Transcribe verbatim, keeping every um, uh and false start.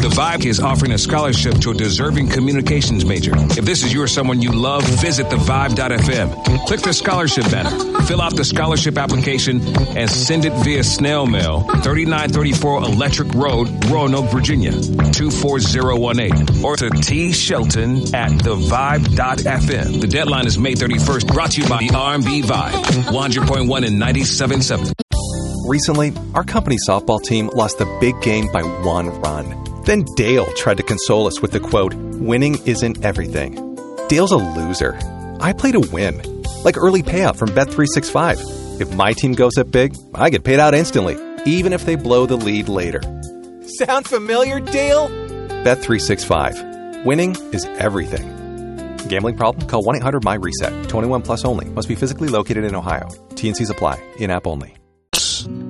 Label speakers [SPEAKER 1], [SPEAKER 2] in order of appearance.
[SPEAKER 1] The Vibe is offering a scholarship to a deserving communications major. If this is you or someone you love, visit the vibe dot f m. Click the scholarship banner, fill out the scholarship application, and send it via snail mail. thirty-nine thirty-four Electric Road, Roanoke, Virginia, two four zero one eight. Or to T. Shelton at the vibe dot f m. The deadline is May thirty-first. Brought to you by the R and B Vibe. one hundred point one and ninety-seven point seven.
[SPEAKER 2] Recently, our company softball team lost the big game by one run. Then Dale tried to console us with the quote, "Winning isn't everything." Dale's a loser. I play to win. Like early payout from Bet three sixty-five. If my team goes up big, I get paid out instantly, even if they blow the lead later. Sound familiar, Dale? Bet three sixty-five. Winning is everything. Gambling problem? Call one eight hundred M Y reset. twenty-one plus only. Must be physically located in Ohio. T and Cs apply. In-app only.